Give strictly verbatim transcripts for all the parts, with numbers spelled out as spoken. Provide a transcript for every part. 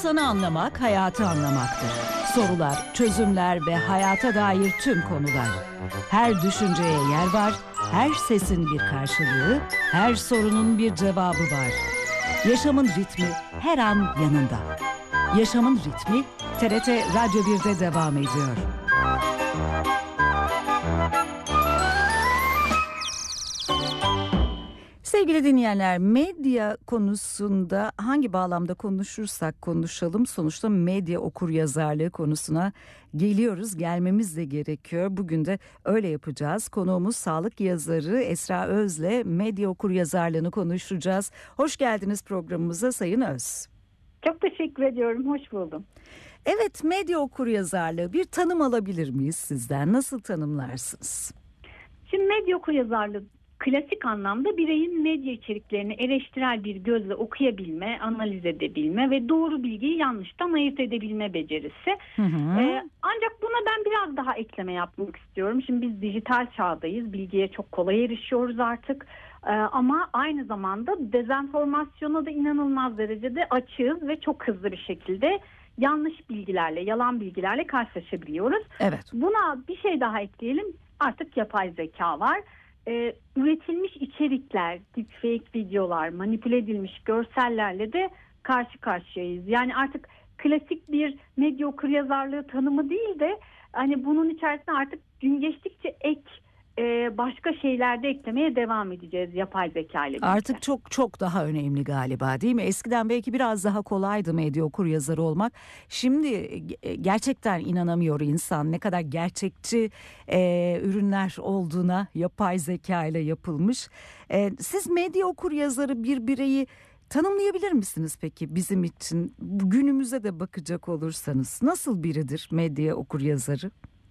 İnsanı anlamak, hayatı anlamaktır. Sorular, çözümler ve hayata dair tüm konular. Her düşünceye yer var, her sesin bir karşılığı, her sorunun bir cevabı var. Yaşamın ritmi her an yanında. Yaşamın ritmi T R T Radyo bir'de devam ediyor. Sevgili dinleyenler, medya konusunda hangi bağlamda konuşursak konuşalım sonuçta medya okuryazarlığı konusuna geliyoruz, gelmemiz de gerekiyor. Bugün de öyle yapacağız. Konuğumuz sağlık yazarı Esra Öz'le medya okuryazarlığını konuşacağız. Hoş geldiniz programımıza Sayın Öz. Çok teşekkür ediyorum, hoş buldum. Evet, medya okuryazarlığı bir tanım alabilir miyiz sizden? Nasıl tanımlarsınız? Şimdi medya okuryazarlığı klasik anlamda bireyin medya içeriklerini eleştirel bir gözle okuyabilme, analiz edebilme ve doğru bilgiyi yanlıştan ayırt edebilme becerisi. Hı hı. Ee, ancak buna ben biraz daha ekleme yapmak istiyorum. Şimdi biz dijital çağdayız, bilgiye çok kolay erişiyoruz artık. Ee, ama aynı zamanda dezenformasyona da inanılmaz derecede açığız ve çok hızlı bir şekilde yanlış bilgilerle, yalan bilgilerle karşılaşabiliyoruz. Evet. Buna bir şey daha ekleyelim. Artık yapay zeka var. Ee, üretilmiş içerikler, deepfake videolar, manipüle edilmiş görsellerle de karşı karşıyayız. Yani artık klasik bir medya okuryazarlığı tanımı değil de hani bunun içerisine artık gün geçtikçe ek e, başka şeyler de eklemeye devam edeceğiz yapay zeka ile birlikte. Artık çok çok daha önemli galiba, değil mi? Eskiden belki biraz daha kolaydı medya okuryazarı olmak. Şimdi gerçekten inanamıyor insan ne kadar gerçekçi e, ürünler olduğuna, yapay zeka ile yapılmış. E, siz medya okuryazarı bir bireyi tanımlayabilir misiniz peki bizim için? Günümüze de bakacak olursanız nasıl biridir medya okuryazarı?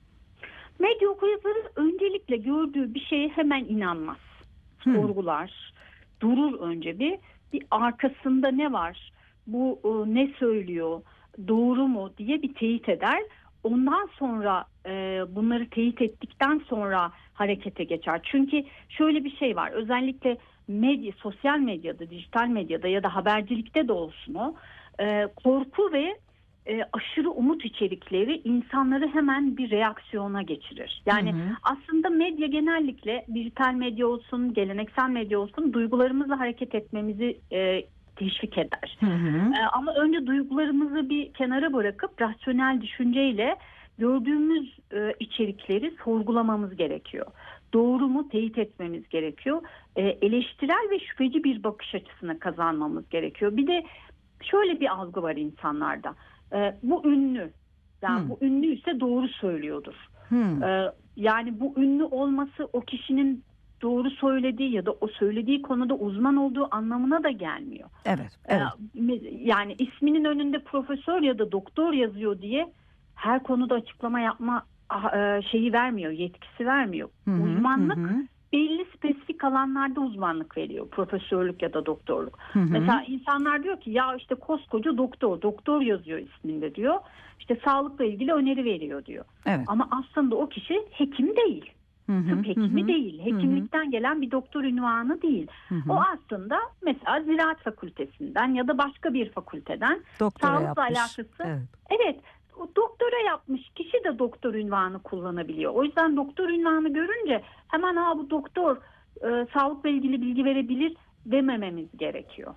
Medya okuryazarı öncelikle gördüğü bir şeye hemen inanmaz. Hmm. Sorgular, durur önce bir. Bir arkasında ne var? Bu e, ne söylüyor? Doğru mu diye bir teyit eder. Ondan sonra e, bunları teyit ettikten sonra harekete geçer. Çünkü şöyle bir şey var. Özellikle medya, sosyal medyada, dijital medyada ya da habercilikte de olsun o. E, korku ve E, aşırı umut içerikleri insanları hemen bir reaksiyona geçirir. Yani hı hı. aslında medya genellikle dijital medya olsun, geleneksel medya olsun duygularımızla hareket etmemizi e, teşvik eder. Hı hı. E, ama önce duygularımızı bir kenara bırakıp rasyonel düşünceyle gördüğümüz e, içerikleri sorgulamamız gerekiyor. Doğru mu teyit etmemiz gerekiyor. E, eleştirel ve şüpheci bir bakış açısına kazanmamız gerekiyor. Bir de şöyle bir algı var insanlarda. Ee, bu ünlü, yani hmm. bu ünlüyse doğru söylüyordur. Hmm. Ee, yani bu ünlü olması o kişinin doğru söylediği ya da o söylediği konuda uzman olduğu anlamına da gelmiyor. Evet. evet. Ee, yani isminin önünde profesör ya da doktor yazıyor diye her konuda açıklama yapma şeyi vermiyor, yetkisi vermiyor. Hmm. Uzmanlık hmm. belli spesifik alanlarda uzmanlık veriyor. Profesörlük ya da doktorluk. Hı hı. Mesela insanlar diyor ki ya işte koskoca doktor, doktor yazıyor isminde diyor. İşte sağlıkla ilgili öneri veriyor diyor. Evet. Ama aslında o kişi hekim değil. Hı hı. Tıp hekimi hı hı. değil. Hekimlikten hı hı. gelen bir doktor unvanı değil. Hı hı. O aslında mesela Ziraat Fakültesinden ya da başka bir fakülteden doktora sağlıkla yapmış. Alakası. Evet. evet. O doktora yapmış kişi de doktor unvanı kullanabiliyor. O yüzden doktor unvanı görünce hemen ha bu doktor e, sağlıkla ilgili bilgi verebilir demememiz gerekiyor.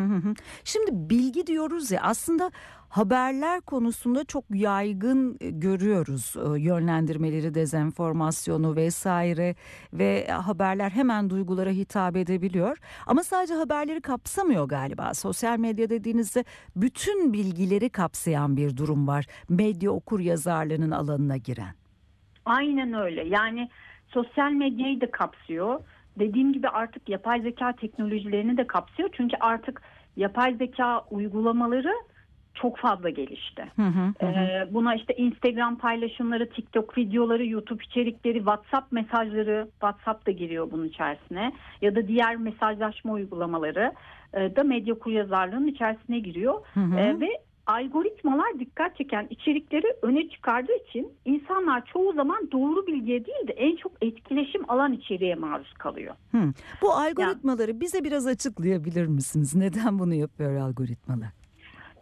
Şimdi bilgi diyoruz ya, aslında haberler konusunda çok yaygın görüyoruz yönlendirmeleri, dezenformasyonu vesaire ve haberler hemen duygulara hitap edebiliyor. Ama sadece haberleri kapsamıyor galiba. Sosyal medya dediğinizde bütün bilgileri kapsayan bir durum var. Medya okuryazarlığının alanına giren. Aynen öyle. Yani sosyal medyayı da kapsıyor. Dediğim gibi artık yapay zeka teknolojilerini de kapsıyor. Çünkü artık yapay zeka uygulamaları çok fazla gelişti. Hı hı hı. Ee, buna işte Instagram paylaşımları, TikTok videoları, YouTube içerikleri, WhatsApp mesajları, WhatsApp da giriyor bunun içerisine. Ya da diğer mesajlaşma uygulamaları e, da medya okuryazarlığının içerisine giriyor. Hı hı. E, ve algoritmalar dikkat çeken içerikleri öne çıkardığı için insanlar çoğu zaman doğru bilgiye değil de en çok etkileşim alan içeriğe maruz kalıyor. Hmm. Bu algoritmaları yani, bize biraz açıklayabilir misiniz? Neden bunu yapıyor algoritmalar?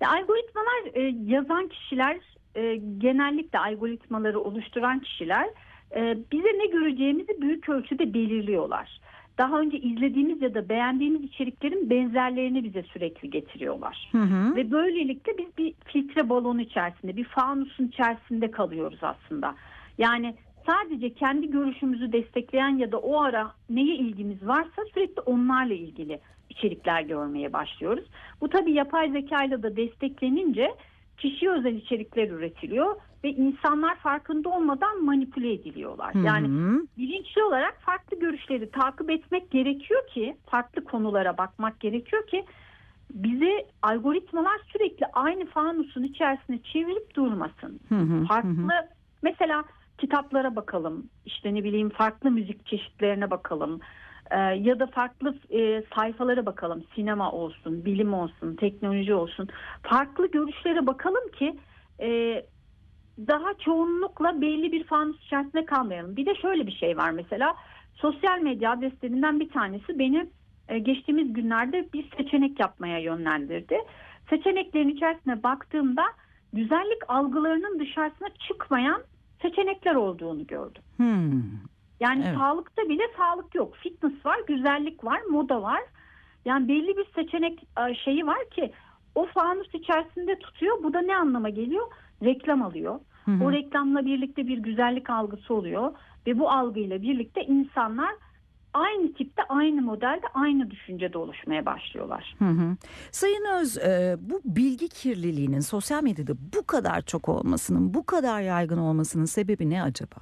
Ya, algoritmalar e, yazan kişiler, e, genellikle algoritmaları oluşturan kişiler e, bize ne göreceğimizi büyük ölçüde belirliyorlar. Daha önce izlediğimiz ya da beğendiğimiz içeriklerin benzerlerini bize sürekli getiriyorlar. Hı hı. Ve böylelikle biz bir filtre balonu içerisinde, bir fanusun içerisinde kalıyoruz aslında. Yani sadece kendi görüşümüzü destekleyen ya da o ara neye ilgimiz varsa sürekli onlarla ilgili içerikler görmeye başlıyoruz. Bu tabii yapay zekayla da desteklenince kişiye özel içerikler üretiliyor ve insanlar farkında olmadan manipüle ediliyorlar. Hı hı. Yani bilinçli olarak farklı görüşleri takip etmek gerekiyor ki, farklı konulara bakmak gerekiyor ki bizi algoritmalar sürekli aynı fanusun içerisine çevirip durmasın. Hı hı. Farklı Hı. mesela kitaplara bakalım, işte ne bileyim farklı müzik çeşitlerine bakalım. Ee, ya da farklı e, sayfalara bakalım, sinema olsun, bilim olsun, teknoloji olsun, farklı görüşlere bakalım ki e, daha çoğunlukla belli bir fanus içerisinde kalmayalım. Bir de şöyle bir şey var mesela, sosyal medya adreslerinden bir tanesi beni e, geçtiğimiz günlerde bir seçenek yapmaya yönlendirdi. Seçeneklerin içerisine baktığımda güzellik algılarının dışarısına çıkmayan seçenekler olduğunu gördüm. Hmm. Yani Evet. sağlıkta bile sağlık yok. Fitness var, güzellik var, moda var. Yani belli bir seçenek e, şeyi var ki o fanus içerisinde tutuyor. Bu da ne anlama geliyor? Reklam alıyor. Hı hı. O reklamla birlikte bir güzellik algısı oluyor. Ve bu algıyla birlikte insanlar aynı tipte, aynı modelde, aynı düşüncede oluşmaya başlıyorlar. Hı hı. Sayın Öz, e, bu bilgi kirliliğinin sosyal medyada bu kadar çok olmasının, bu kadar yaygın olmasının sebebi ne acaba?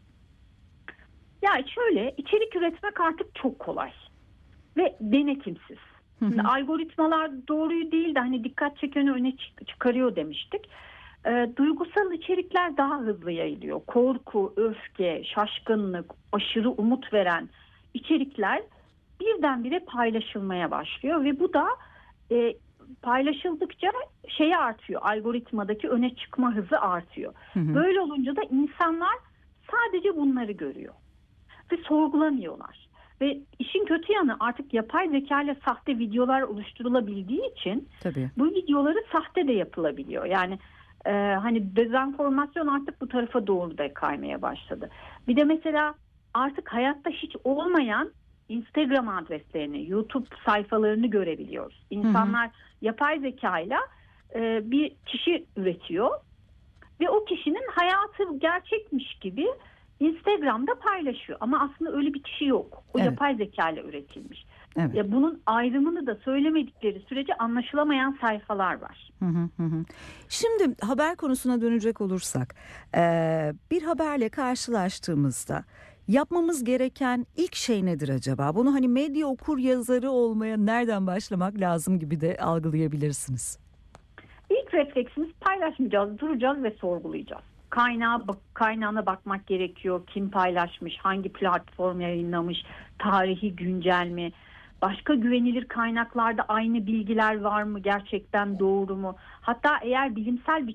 Ya şöyle, içerik üretmek artık çok kolay ve denetimsiz. Hı hı. Şimdi algoritmalar doğruyu değil de hani dikkat çekeni öne çık- çıkarıyor demiştik. Ee, duygusal içerikler daha hızlı yayılıyor. Korku, öfke, şaşkınlık, aşırı umut veren içerikler birdenbire paylaşılmaya başlıyor ve bu da e, paylaşıldıkça şeyi artıyor. Algoritmadaki öne çıkma hızı artıyor. Hı hı. Böyle olunca da insanlar sadece bunları görüyor ve sorgulamıyorlar. Ve işin kötü yanı, artık yapay zeka ile sahte videolar oluşturulabildiği için Tabii. bu videoları sahte de yapılabiliyor. Yani e, hani dezenformasyon artık bu tarafa doğru da kaymaya başladı. Bir de mesela artık hayatta hiç olmayan Instagram adreslerini, YouTube sayfalarını görebiliyoruz. İnsanlar yapay zekayla e, bir kişi üretiyor ve o kişinin hayatı gerçekmiş gibi Instagram'da paylaşıyor. Ama aslında öyle bir kişi yok. O Evet. yapay zeka ile üretilmiş. Evet. Ya bunun ayrımını da söylemedikleri sürece anlaşılamayan sayfalar var. Hı hı hı hı. Şimdi haber konusuna dönecek olursak, eee, bir haberle karşılaştığımızda yapmamız gereken ilk şey nedir acaba? Bunu hani medya okur yazarı olmaya nereden başlamak lazım gibi de algılayabilirsiniz. İlk refleksimiz, paylaşmayacağız, duracağız ve sorgulayacağız. Kaynağa, bak- kaynağına bakmak gerekiyor. Kim paylaşmış, hangi platform yayınlamış, tarihi güncel mi? Başka güvenilir kaynaklarda aynı bilgiler var mı? Gerçekten doğru mu? Hatta eğer bilimsel bir